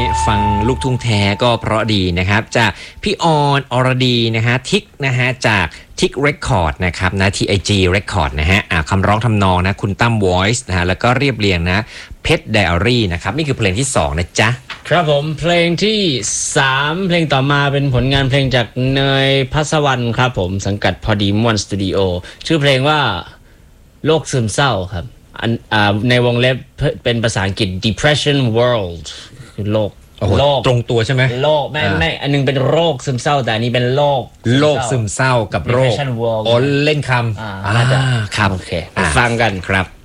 ฟังลูกทุ่งแท้ก็เพราะดีนะครับจากพี่ออนอรดีนะฮะทิกนะฮะจากทิกเรคคอร์ดนะครับนะ TIG Record นะฮะคำร้องทำนองนะคุณตั้ม Voice นะฮะแล้วก็เรียบเรียงนะเพชรไดอารี่นะครับนี่คือเพลงที่2นะจ๊ะครับผมเพลงที่3เพลงต่อมาเป็นผลงานเพลงจากเนยพัสวรรณครับผมสังกัดพอดีม่วนสตูดิโอชื่อเพลงว่าโรคซึมเศร้าครับในวงเล็บเป็นภาษาอังกฤษ Depression World คือโลกตรงตัวใช่ไหมโรคไม่อันนึงเป็นโรคซึมเศร้าแต่อันนี้เป็นโรคซึมเศร้ากับโรค Depression World เล่นคำน่าจะครับโอเคฟังกันครับ